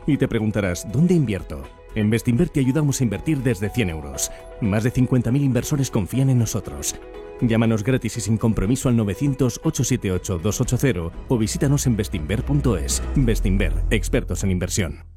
Y te preguntarás, ¿dónde invierto? En Bestinver te ayudamos a invertir desde 100 euros. Más de 50.000 inversores confían en nosotros. Llámanos gratis y sin compromiso al 900-878-280 o visítanos en bestinver.es. Bestinver, expertos en inversión.